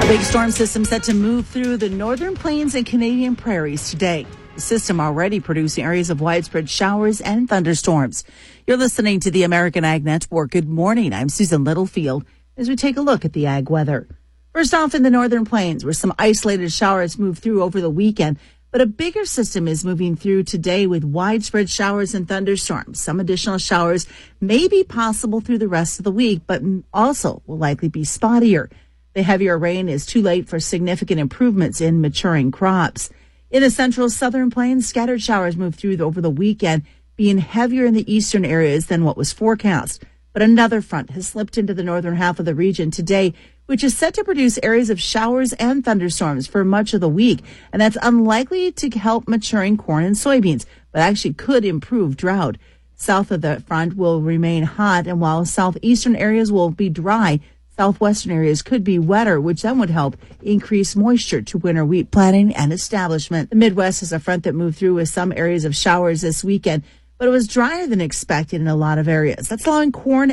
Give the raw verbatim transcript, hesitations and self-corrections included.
Big storm system set to move through the northern plains and Canadian prairies today. The system already producing areas of widespread showers and thunderstorms. You're listening to the American Ag Network. Good morning. I'm Susan Littlefield as we take a look at the ag weather. First off, in the northern plains, where some isolated showers moved through over the weekend, but a bigger system is moving through today with widespread showers and thunderstorms. Some additional showers may be possible through the rest of the week, but also will likely be spottier. The heavier rain is too late for significant improvements in maturing crops. In the central southern plains, scattered showers moved through over the weekend, being heavier in the eastern areas than what was forecast. But another front has slipped into the northern half of the region today, which is set to produce areas of showers and thunderstorms for much of the week. And that's unlikely to help maturing corn and soybeans, but actually could improve drought. South of the front will remain hot, and while southeastern areas will be dry, southwestern areas could be wetter, which then would help increase moisture to winter wheat planting and establishment. The Midwest is a front that moved through with some areas of showers this weekend, but it was drier than expected in a lot of areas. That's allowing corn